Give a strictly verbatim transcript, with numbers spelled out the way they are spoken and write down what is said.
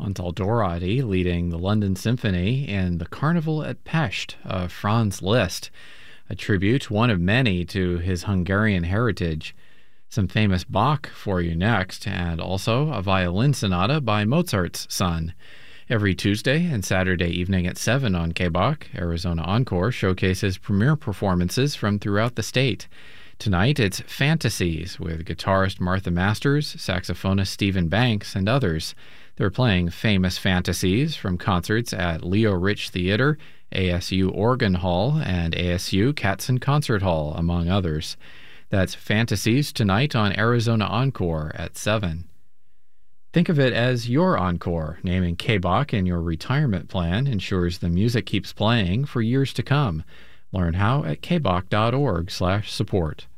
Antal Dorati leading the London Symphony and the Carnival at Pest of Franz Liszt, a tribute, one of many, to his Hungarian heritage. Some famous Bach for you next, and also a violin sonata by Mozart's son. Every Tuesday and Saturday evening at seven on K B O C, Arizona Encore showcases premiere performances from throughout the state. Tonight it's Fantasies with guitarist Martha Masters, saxophonist Stephen Banks, and others. They're playing famous fantasies from concerts at Leo Rich Theater, A S U Organ Hall, and A S U Katzen Concert Hall, among others. That's Fantasies tonight on Arizona Encore at seven. Think of it as your encore. Naming K B O C in your retirement plan ensures the music keeps playing for years to come. Learn how at kboc dot org slash support.